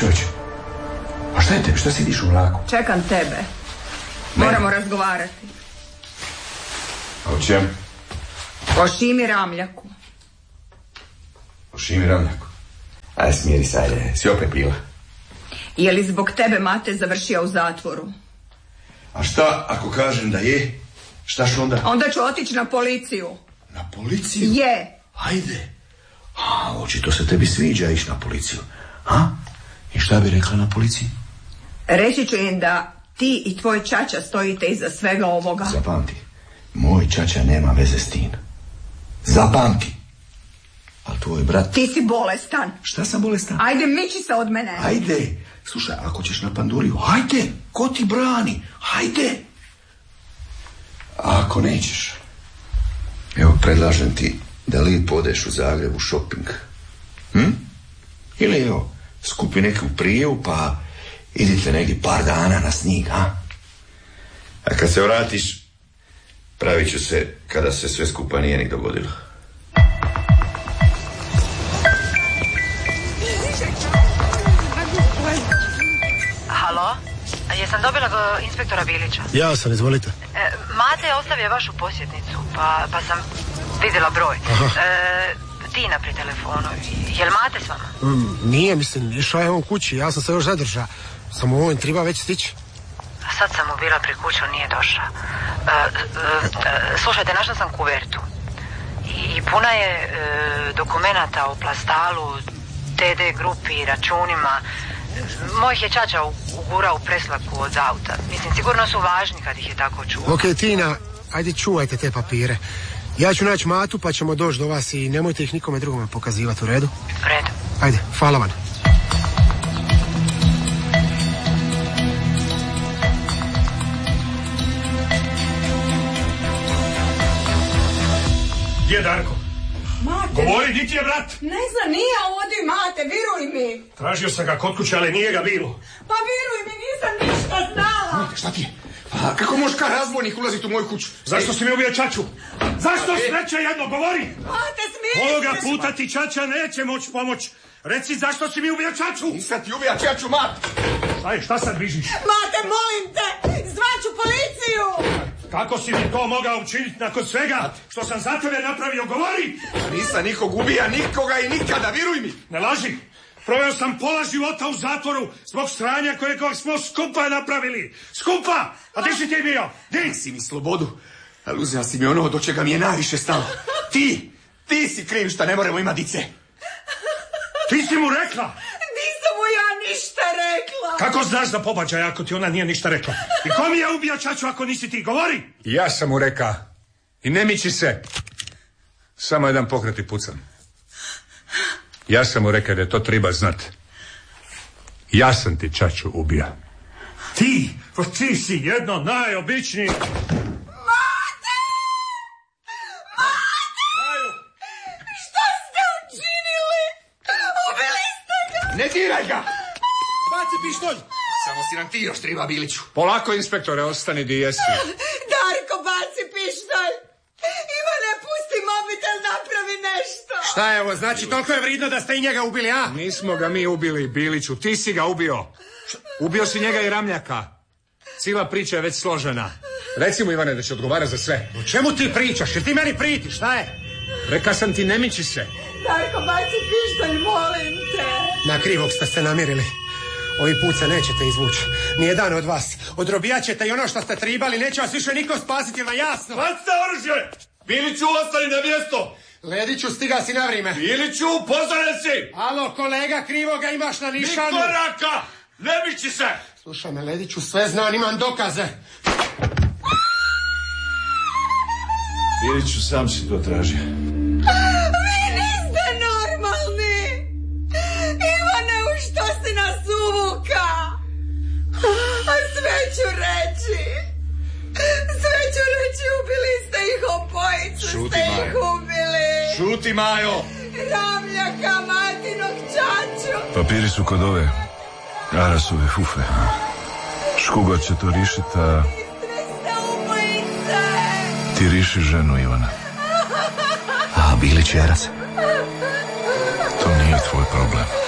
Čovječe, a šta je tebi? Šta sidiš u vlaku? Čekam tebe. Moramo razgovarati. A o čemu? O Šimi Ramljaku. O Šimi Ramljaku? Ajde, smiri se, ajde, si opet pila. Je li zbog tebe Mate završio u zatvoru? A šta ako kažem da je? Šta ću onda? Onda ću otići na policiju. Na policiju? Je. Ajde. A, očito se tebi sviđa ići na policiju. A? I šta bi rekla na policiji? Reći ću im da ti i tvoj ćaća stojite iza svega ovoga. Zapamti, moj ćaća nema veze s tim. Zapamti. Ali tvoj brat... Ti si bolestan. Šta sam bolestan? Ajde, miči se od mene. Ajde. Slušaj, ako ćeš na panduriju, ajde. Ko ti brani? Ajde. A ako nećeš, evo, predlažem ti da lijepo odeš u Zagreb u šoping. Ili evo, skupi neku prijevu pa idite negdje par dana na snijeg, a? A kad se vratiš, pravit ću se kada se sve skupa nije ni dogodilo. Halo? Jesam dobila inspektora Bilića? Ja sam, izvolite. Mate je ostavio vašu posjetnicu, pa sam vidjela broj. Tina pri telefonu. Je li Mate s vama? Nije, mislim, išao je on kući, ja sam se još zadržao. Samo on treba već stići. Sad sam mu bila pri kući, on nije došao. Slušajte, našla sam kuvertu. I puna je dokumenata o Plastalu, TD grupi, računima. Mojih je ćača ugurao u preslaku od auta. Mislim, sigurno su važni kad ih je tako čuo. Ok, Tina, ajde čuvajte te papire. Ja ću naći Matu pa ćemo doći do vas i nemojte ih nikome drugome pokazivati, u redu? U redu. Ajde, hvala vam. Gdje je Darko? Mate. Govori, di ti je brat? Ne znam, nije ovdje Mate, viruj mi. Tražio sam ga kod kuće, ali nije ga bilo. Pa viruj mi, nisam ništa znala. Mate, šta ti je? Pa kako možeš kao razbojnik ulaziti u moju kuću? Zašto si mi ubio ćaću? Zašto sreće jedno, govori? Mate, smiri. Ovoga puta ti ćaća neće moći pomoć. Reci, zašto si mi ubio ćaću? Nisam ti ubija ćaću, Mate. Šta sad vižiš? Mate, molim te, zvaću policiju. Kako si mi to mogao učiniti nakon svega što sam za tebe napravio, govori? Nisam nikog ubija, nikoga i nikada, viruj mi. Ne laži. Proveo sam pola života u zatvoru zbog sranja kojeg smo skupa napravili. Skupa! A ti si ti bio? Di? Si mi slobodu, ali uzela si mi ono do čega mi je najviše stalo. Ti si kriv što ne moramo imati dice. Ti si mu rekla? Nisam mu ja ništa rekla. Kako znaš za pobačaj ako ti ona nije ništa rekla? I ko mi je ubija ćaću ako nisi ti? Govori! Ja sam mu reka. I ne miči se. Samo jedan pokret i pucam. Ja sam mu rekao da to treba znat. Ja sam ti ćaću ubija. Ti? Pa ti si jedno najobičniji... Mate! Mate! Šta ste učinili? Ubili ste ga! Ne diraj ga! Baci pištolj! Samo si nam ti još treba, Biliću. Polako, inspektore, ostani di jesi. Darko, baci pištolj! Ivane, pusti mobitel, napravi nešto! Šta je ovo, znači toliko je vridno da ste i njega ubili, a? Nismo ga mi ubili, Biliću, ti si ga ubio. Ubio si njega i Ramljaka. Cijela priča je već složena. Reci mu, Ivane, da će odgovara za sve. O čemu ti pričaš? Jer ti meni pritiš, šta je? Reka sam ti, ne miči se. Darko, baci pištolj, molim te! Na krivog ste se namirili. Ovi put se nećete izvući. Nijedan od vas. Odrobijat ćete i ono što ste tribali. Neće vas više niko spasiti, ili jasno? Bacite oružje! Biliću, ostani na mjesto! Lediću, stiga si na vrijeme. Biliću, pozoren si! Alo, kolega, krivoga imaš na nišanu. Ni koraka! Ne miči se! Slušaj me, Lediću, sve znam, imam dokaze. Biliću, sam si to tražio. Vi niste normalni! Ivane, u što si nas uvuka? A sve ću reći! Ubili ste ih obojicu, Šuti, ste ih Majo. ubili! Šuti, Majo! Ramljaka, Matinog ćaću! Papiri su kod ove Arasove fufe. Škuga će to rišiti, a Ste ubojice! ti riši ženu, Ivana. A, Bilić i Aras? To nije tvoj problem.